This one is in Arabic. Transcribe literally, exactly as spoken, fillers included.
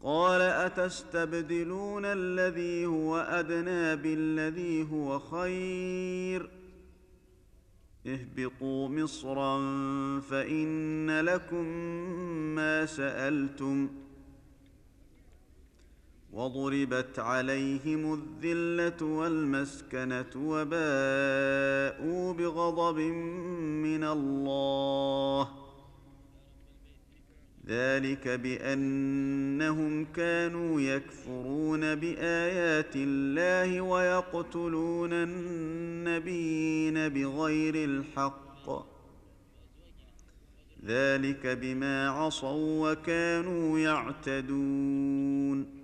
قال أتستبدلون الذي هو أدنى بالذي هو خير اهبطوا مصرا فإن لكم ما سألتم وضربت عليهم الذلة والمسكنة وباءوا بغضب من الله ذلك بأنهم كانوا يكفرون بآيات الله ويقتلون النبيين بغير الحق ذلك بما عصوا وكانوا يعتدون